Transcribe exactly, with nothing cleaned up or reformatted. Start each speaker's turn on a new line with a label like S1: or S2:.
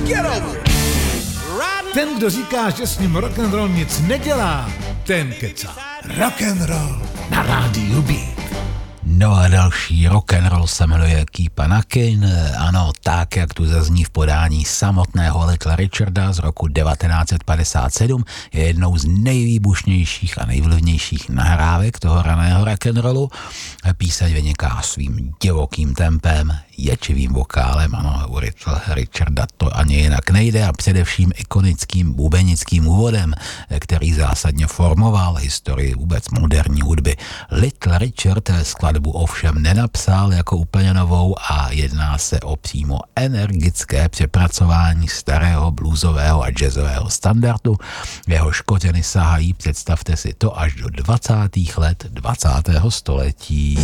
S1: Ten, kdo říká, že s ním rock'n'roll nic nedělá, ten kecá. Rock'n'roll na rádiu Beat.
S2: No a další rock'n'roll se jmenuje Keep an Akin, ano, tak, jak tu zazní v podání samotného Little Richarda z roku devatenáct set padesát sedm, je jednou z nejvýbušnějších a nejvlivnějších nahrávek toho raného rock'n'rollu. Píseň vyniká svým divokým tempem, ječivým vokálem, ano, u Little Richarda to ani jinak nejde, a především ikonickým bubenickým úvodem, který zásadně formoval historii vůbec moderní hudby. Little Richard skladbu ovšem nenapsal jako úplně novou a jedná se o přímo energické přepracování starého bluesového a jazzového standardu. Jeho kořeny sahají, představte si to, až do dvacátých let dvacátého století.